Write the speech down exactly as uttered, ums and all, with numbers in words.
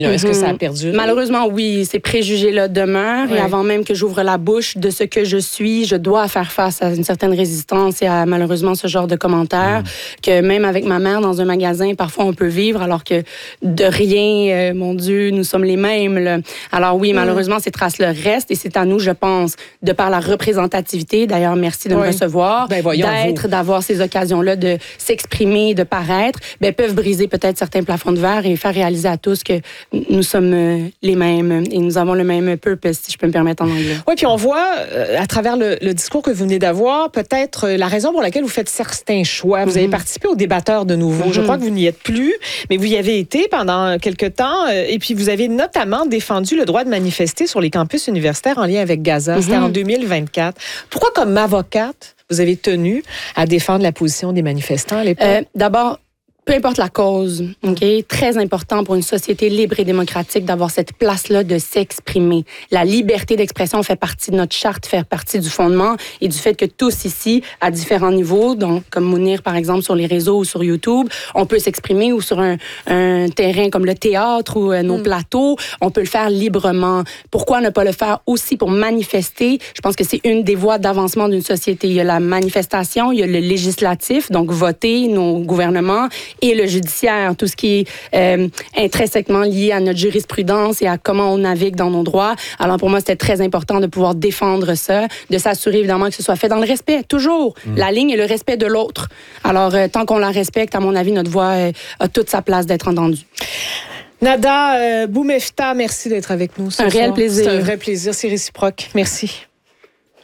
Est-ce que ça a perdu? Malheureusement, oui. Ces préjugés-là demeurent. Oui. Et avant même que j'ouvre la bouche de ce que je suis, je dois faire face à une certaine résistance et à malheureusement ce genre de commentaires mmh. que même avec ma mère dans un magasin, parfois on peut vivre alors que de rien, euh, mon Dieu, nous sommes les mêmes. Là. Alors oui, malheureusement, mmh. ces traces-là restent et c'est à nous, je pense, de par la représentativité, d'ailleurs, merci de oui. me recevoir, ben, d'être, d'avoir ces occasions-là de s'exprimer, de paraître, ben, peuvent briser peut-être certains plafonds de verre et faire réaliser à tous que nous sommes les mêmes et nous avons le même purpose, si je peux me permettre en anglais. Oui, puis on voit, euh, à travers le, le discours que vous venez d'avoir, peut-être euh, la raison pour laquelle vous faites certains choix. Vous mm-hmm. avez participé aux débatteurs de nouveau. Mm-hmm. Je crois que vous n'y êtes plus, mais vous y avez été pendant quelque temps. Euh, et puis, vous avez notamment défendu le droit de manifester sur les campus universitaires en lien avec Gaza. Mm-hmm. C'était en deux mille vingt-quatre. Pourquoi, comme avocate, vous avez tenu à défendre la position des manifestants à l'époque? Euh, d'abord, peu importe la cause, ok, très important pour une société libre et démocratique d'avoir cette place-là de s'exprimer. La liberté d'expression fait partie de notre charte, fait partie du fondement et du fait que tous ici, à différents niveaux, donc comme Mounir par exemple sur les réseaux ou sur YouTube, on peut s'exprimer ou sur un, un terrain comme le théâtre ou euh, nos mm. plateaux, on peut le faire librement. Pourquoi ne pas le faire aussi pour manifester? Je pense que c'est une des voies d'avancement d'une société. Il y a la manifestation, il y a le législatif, donc voter nos gouvernements, et le judiciaire, tout ce qui est euh, intrinsèquement lié à notre jurisprudence et à comment on navigue dans nos droits. Alors pour moi, c'était très important de pouvoir défendre ça, de s'assurer évidemment que ce soit fait dans le respect, toujours. Mmh. La ligne et le respect de l'autre. Alors euh, tant qu'on la respecte, à mon avis, notre voix euh, a toute sa place d'être entendue. Nada euh, Boumefta, merci d'être avec nous ce un soir. réel plaisir. C'est un vrai plaisir, c'est réciproque. Merci.